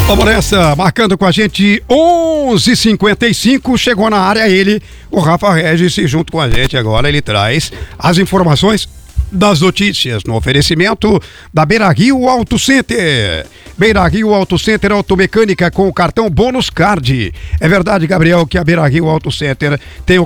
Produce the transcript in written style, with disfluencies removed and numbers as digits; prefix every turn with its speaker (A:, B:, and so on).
A: Vamos nessa, marcando com a gente 11h55, chegou na área ele, o Rafa Regis, e junto com a gente agora ele traz as informações das notícias no oferecimento da Beira Rio Auto Center. Beira Rio Auto Center Automecânica com o cartão Bônus Card. É verdade, Gabriel, que a Beira Rio Auto Center tem o